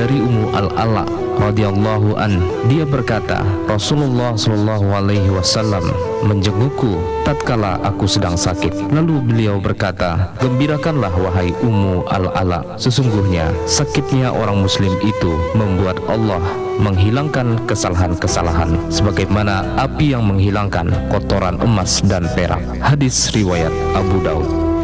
dari Ummu Al-Ala radhiyallahu an, dia berkata, Rasulullah shallallahu alaihi wasallam menjengukku tatkala aku sedang sakit. Lalu beliau berkata, gembirakanlah wahai Ummu Al-Ala, sesungguhnya sakitnya orang muslim itu membuat Allah menghilangkan kesalahan-kesalahan sebagaimana api yang menghilangkan kotoran emas dan perak. Hadis riwayat Abu Daud.